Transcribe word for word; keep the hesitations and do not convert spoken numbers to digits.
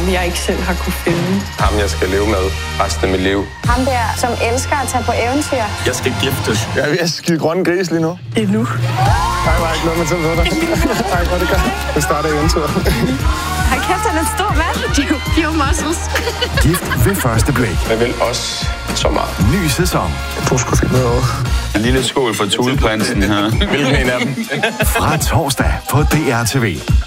som jeg ikke selv har kunne finde. Ham, jeg skal leve med resten af mit liv. Ham der, som elsker at tage på eventyr. Jeg skal giftes. Jeg er ved at skide grønne gris lige nu. Det er nu. Nej, var ikke noget, man selv ved dig. Nej, hvor det gør. Det starter eventyret. Hold kæft, han er en stor mand. Pure muscles. Gift ved første blik. Jeg vil også så meget. Ny sæson. Du skulle finde noget over. En lille skål for Thuleprinsen her. Hvilken en af dem? Fra torsdag på D R T V.